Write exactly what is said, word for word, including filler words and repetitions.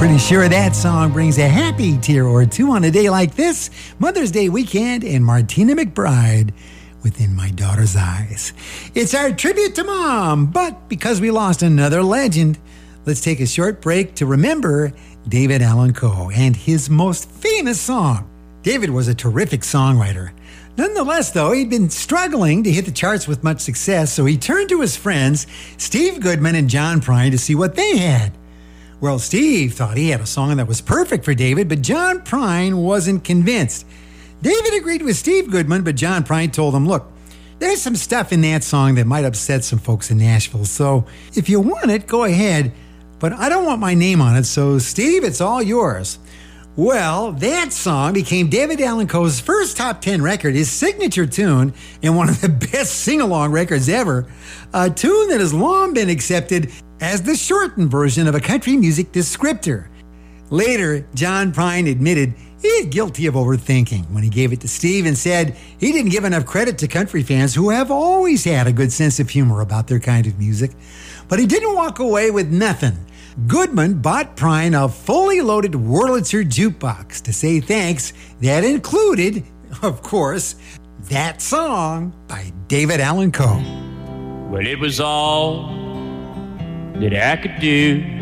Pretty sure that song brings a happy tear or two on a day like this, Mother's Day weekend, and Martina McBride, Within My Daughter's Eyes. It's our tribute to Mom, but because we lost another legend, let's take a short break to remember David Allan Coe and his most famous song. David was a terrific songwriter. Nonetheless, though, he'd been struggling to hit the charts with much success, so he turned to his friends, Steve Goodman and John Prine, to see what they had. Well, Steve thought he had a song that was perfect for David, but John Prine wasn't convinced. David agreed with Steve Goodman, but John Prine told him, look, there's some stuff in that song that might upset some folks in Nashville, so if you want it, go ahead, but I don't want my name on it, so Steve, it's all yours. Well, that song became David Allan Coe's first top ten record, his signature tune, and one of the best sing-along records ever, a tune that has long been accepted as the shortened version of a country music descriptor. Later, John Prine admitted he's guilty of overthinking when he gave it to Steve and said he didn't give enough credit to country fans who have always had a good sense of humor about their kind of music. But he didn't walk away with nothing. Goodman bought Prine a fully loaded Wurlitzer jukebox to say thanks that included, of course, that song by David Allan Coe. Well, it was all that I could do